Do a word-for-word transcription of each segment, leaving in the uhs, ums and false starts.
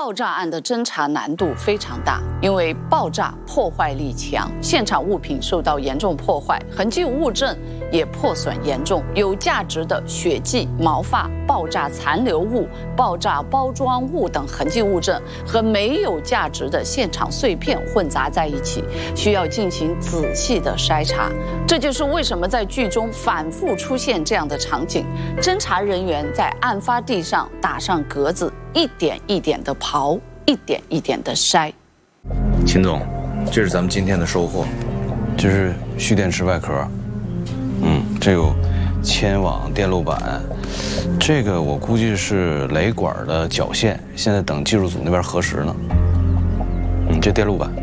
爆炸案的侦查难度非常大，因为爆炸破坏力强，现场物品受到严重破坏，痕迹物证也破损严重，有价值的血迹、毛发、爆炸残留物、爆炸包装物等痕迹物证和没有价值的现场碎片混杂在一起，需要进行仔细的筛查。这就是为什么在剧中反复出现这样的场景：侦查人员在案发地上打上格子，一点一点的刨，一点一点的筛。 秦总，这是咱们今天的收获， 这是蓄电池外壳，嗯，这有铅网、电路板，这个我估计是雷管的绞线，现在等技术组那边核实呢。嗯，这电路板。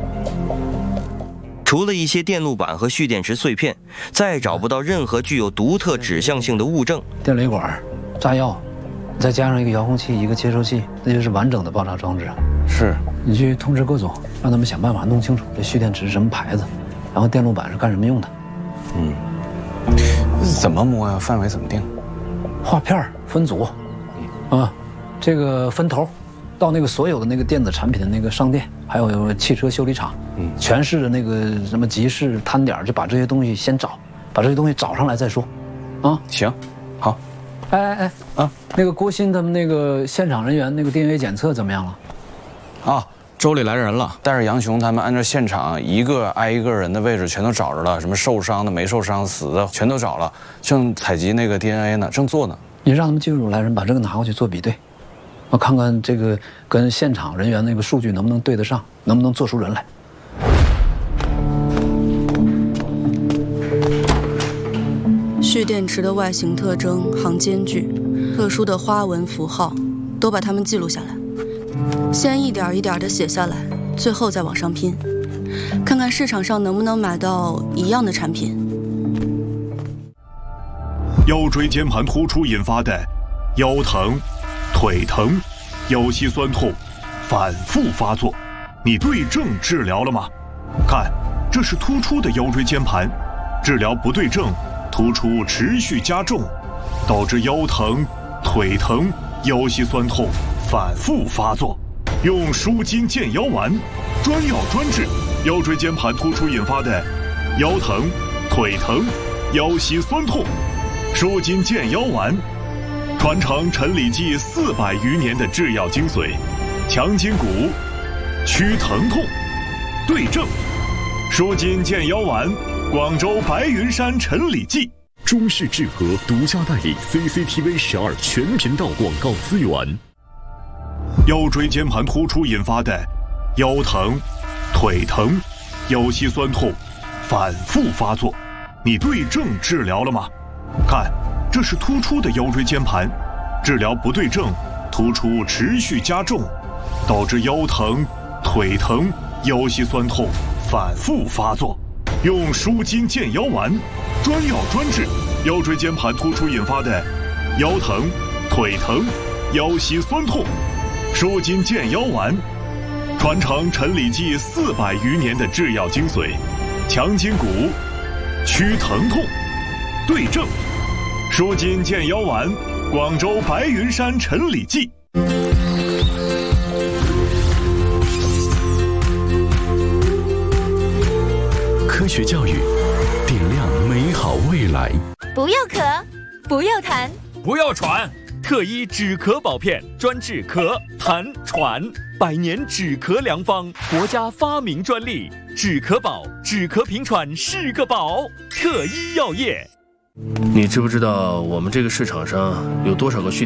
除了一些电路板和蓄电池碎片，再找不到任何具有独特指向性的物证。 电雷管、炸药，再加上一个遥控器、一个接收器，那就是完整的爆炸装置啊。 是， 你去通知各组，让他们想办法弄清楚这蓄电池是什么牌子，然后电路板是干什么用的。 嗯，怎么摸呀？范围怎么定？ 划片分组，啊，这个分头，到那个所有的那个电子产品的那个商店，还有汽车修理厂，嗯，全市的那个什么集市摊点，就把这些东西先找，把这些东西找上来再说，啊， 行，好。 哎哎哎，啊，那个郭鑫他们那个现场人员那个 D N A 检测怎么样了？ 啊，周里来人了， 带着杨雄他们按照现场一个挨一个人的位置全都找着了，什么受伤的、没受伤、死的全都找了，正采集那个 D N A 呢，正做呢。 你让他们技术组来人把这个拿过去做比对，我看看这个跟现场人员那个数据能不能对得上，能不能做出人来。 蓄电池的外形特征、行间距、特殊的花纹符号，都把它们记录下来。先一点一点地写下来，最后再往上拼，看看市场上能不能买到一样的产品。 腰椎间盘突出引发的腰疼、腿疼、腰膝酸痛反复发作，你对症治疗了吗？看，这是突出的腰椎间盘，治疗不对症，突出持续加重，导致腰疼、腿疼、腰膝酸痛反复发作。用舒筋健腰丸，专药专治腰椎间盘突出引发的腰疼、腿疼、腰膝酸痛。舒筋健腰丸，传承陈李济四百余年的制药精髓，强筋骨，祛疼痛，对症。舒筋健腰丸，广州白云山陈李济。 中视智和独家代理 C C T V 十二全频道广告资源。 腰椎间盘突出引发的腰疼、腿疼、腰膝酸痛反复发作，你对症治疗了吗？看，这是突出的腰椎间盘，治疗不对症，突出持续加重，导致腰疼、腿疼、腰膝酸痛反复发作。用舒筋健腰丸，专药专治腰椎间盘突出引发的腰疼、腿疼、腰膝酸痛。舒筋健腰丸，传承陈李济四百余年的制药精髓，强筋骨，祛疼痛，对症。舒筋健腰丸，广州白云山陈李济。 科学教育，点亮美好未来。 不要咳，不要痰， 不要喘。特一止咳宝片，专治咳、痰、喘，百年止咳良方，国家发明专利。止咳宝，止咳平喘是个宝。特一药业。 你知不知道我们这个市场上有多少个蓄